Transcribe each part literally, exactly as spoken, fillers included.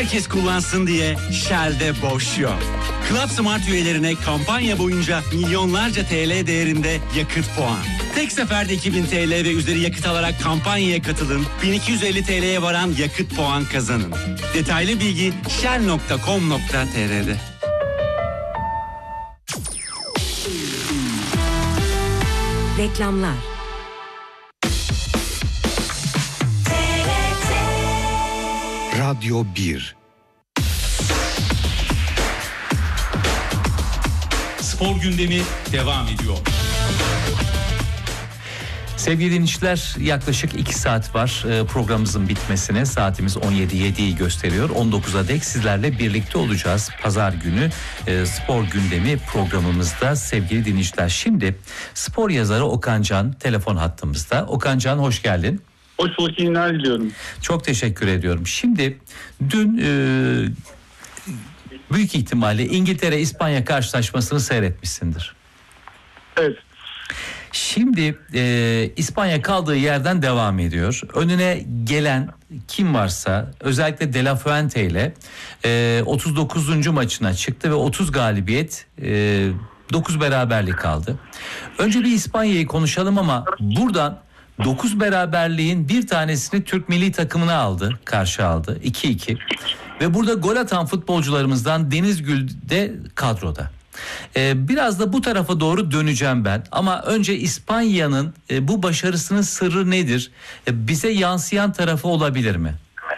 herkes kullansın diye Shell'de boş yok. Club Smart üyelerine kampanya boyunca milyonlarca T L değerinde yakıt puan. Tek seferde iki bin T L ve üzeri yakıt alarak kampanyaya katılın. bin iki yüz elli T L'ye varan yakıt puan kazanın. Detaylı bilgi shell nokta com nokta t r'de. Reklamlar. Radyo bir. Spor gündemi devam ediyor. Sevgili dinleyiciler, yaklaşık iki saat var programımızın bitmesine. Saatimiz on yedi yediyi gösteriyor. on dokuza dek sizlerle birlikte olacağız. Pazar günü spor gündemi programımızda sevgili dinleyiciler. Şimdi spor yazarı Okan Can telefon hattımızda. Okan Can, hoş geldin. Hoş bulduk, iyi günler diliyorum. Çok teşekkür ediyorum. Şimdi dün e, büyük ihtimalle İngiltere-İspanya karşılaşmasını seyretmişsindir. Evet. Şimdi e, İspanya kaldığı yerden devam ediyor. Önüne gelen kim varsa özellikle De La Fuente ile e, otuz dokuzuncu maçına çıktı ve otuz galibiyet, e, dokuz beraberlik kaldı. Önce bir İspanya'yı konuşalım ama buradan dokuz beraberliğin bir tanesini Türk milli takımına aldı, karşı aldı. iki iki. Ve burada gol atan futbolcularımızdan Deniz Gül de kadroda. Ee, biraz da bu tarafa doğru döneceğim ben. Ama önce İspanya'nın e, bu başarısının sırrı nedir? E, bize yansıyan tarafı olabilir mi?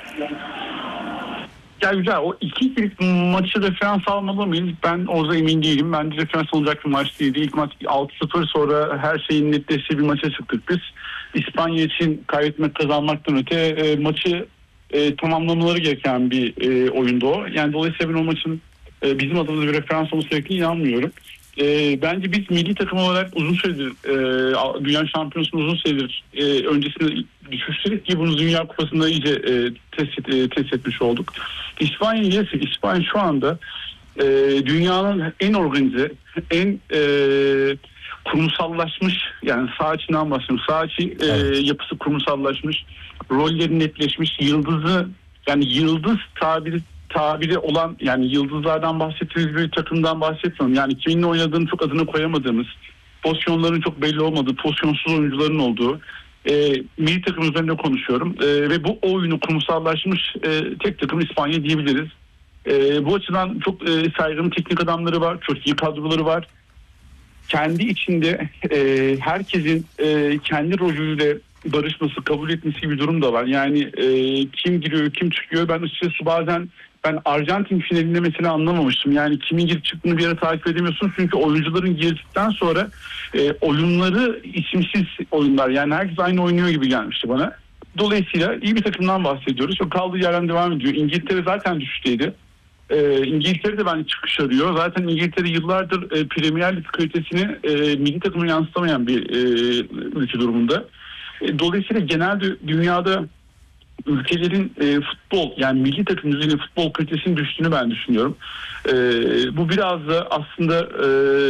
Ya güzel, o iki ikilik maçı referans almalı mıyız? Ben orada emin değilim. Bence referans olacak bir maç değildi. İlk maç altı sıfır, sonra her şeyin netleştiği bir maça çıktık biz. İspanya için kaybetmek kazanmaktan öte e, maçı e, tamamlamaları gereken bir e, oyundu o. Yani dolayısıyla ben o maçın e, bizim adımıza bir referans olması gerektiğini inanmıyorum. E, bence biz milli takım olarak uzun süredir e, Dünya Şampiyonası'nı uzun süredir e, öncesinde düşüştük ki bunu Dünya Kupası'nda iyice e, test, e, test etmiş olduk. İspanya ise İspanya şu anda e, dünyanın en organize, en e, kurumsallaşmış, yani saha içinden bahsediyorum. Saha içi e, evet. yapısı kurumsallaşmış, rolleri netleşmiş, yıldızı, yani yıldız tabiri tabiri olan, yani yıldızlardan bahsettiğimiz bir takımdan bahsetmiyorum. Yani kiminle oynadığını çok adını koyamadığımız, pozisyonların çok belli olmadığı, pozisyonsuz oyuncuların olduğu e, milli takım üzerinde konuşuyorum. E, ve bu oyunu kurumsallaşmış e, tek takım İspanya diyebiliriz. E, bu açıdan çok e, saygın teknik adamları var, çok iyi kadroları var. Kendi içinde e, herkesin e, kendi rolüyle barışması, kabul etmesi gibi bir durum da var. Yani e, kim giriyor, kim çıkıyor. Ben açıkçası bazen ben Arjantin finalinde mesela anlamamıştım. Yani kimin girip çıktığını bir yere takip edemiyorsun. Çünkü oyuncuların girdikten sonra e, oyunları isimsiz oyunlar. Yani herkes aynı oynuyor gibi gelmişti bana. Dolayısıyla iyi bir takımdan bahsediyoruz. O kaldığı yerden devam ediyor. İngiltere zaten düşüşteydi. E, İngiltere de bence çıkış arıyor. Zaten İngiltere yıllardır e, Premier Lig kalitesini e, milli takımına yansıtamayan bir e, ülke durumunda. E, dolayısıyla genelde dünyada ülkelerin e, futbol, yani milli takım düzeyinde futbol kalitesinin düştüğünü ben düşünüyorum. E, bu biraz da aslında e,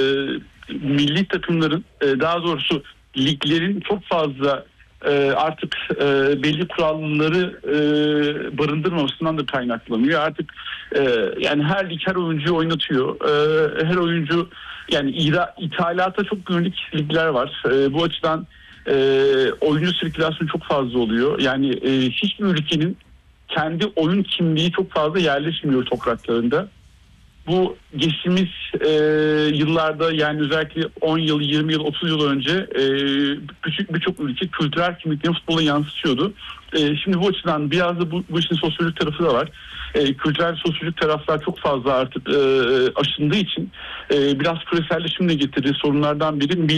milli takımların, e, daha doğrusu liglerin çok fazla e, artık e, belli kuralları e, barındırmamasından da kaynaklanıyor. Artık e, yani her lig her oyuncuyu oynatıyor. E, her oyuncu, yani ira, ithalata çok yönelik ligler var. E, bu açıdan E, oyuncu sirkülasyonu çok fazla oluyor. Yani e, hiçbir ülkenin kendi oyun kimliği çok fazla yerleşmiyor topraklarında. Bu geçtiğimiz e, yıllarda, yani özellikle on yıl, yirmi yıl, otuz yıl önce e, küçük birçok ülke kültürel kimliklerini futbola yansıtıyordu. E, şimdi bu açıdan biraz da bu, bu işin sosyolojik tarafı da var. E, kültürel sosyolojik taraflar çok fazla artık e, aşındığı için e, biraz küreselleşimle getirdiği sorunlardan biri